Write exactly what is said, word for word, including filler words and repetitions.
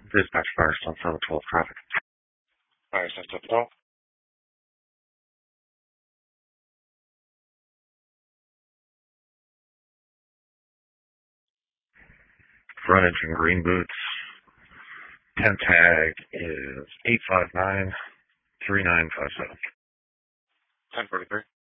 Dispatch Firestone seven twelve traffic. Firestone seven twelve. Frontage and green boots. Temp tag is eight five nine three nine five seven. ten forty-three.